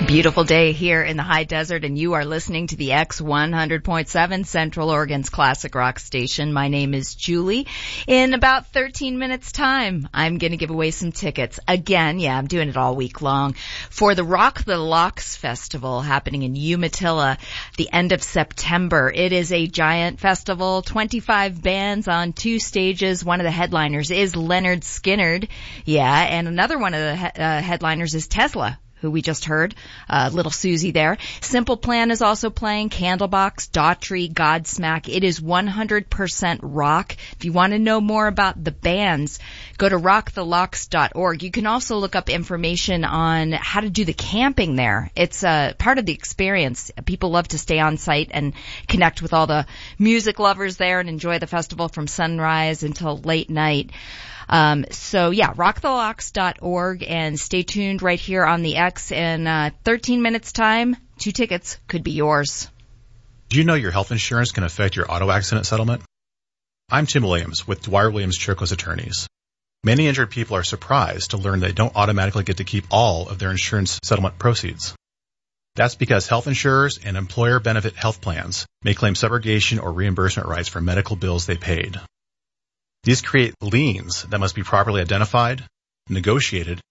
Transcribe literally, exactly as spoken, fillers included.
Beautiful day here in the high desert, and you are listening to the X one hundred point seven, Central Oregon's classic rock station. My name is Julie. In about thirteen minutes time, I'm going to give away some tickets. Again, yeah, I'm doing it all week long for the Rock the Locks Festival happening in Umatilla the end of September. It is a giant festival, twenty-five bands on two stages. One of the headliners is Leonard Skinnard. Yeah, and another one of the he- uh, headliners is Tesla, who we just heard, uh, Little Susie there. Simple Plan is also playing, Candlebox, Daughtry, Godsmack. It is one hundred percent rock. If you want to know more about the bands, go to rock the locks dot org. You can also look up information on how to do the camping there. It's uh, part of the experience. People love to stay on site and connect with all the music lovers there and enjoy the festival from sunrise until late night. Um, so yeah, rock the locks dot org, and stay tuned right here on the X. In uh, thirteen minutes time, two tickets could be yours. Do you know your health insurance can affect your auto accident settlement? I'm Tim Williams with Dwyer Williams Chirkos Attorneys. Many injured people are surprised to learn they don't automatically get to keep all of their insurance settlement proceeds. That's because health insurers and employer benefit health plans may claim subrogation or reimbursement rights for medical bills they paid. These create liens that must be properly identified, negotiated,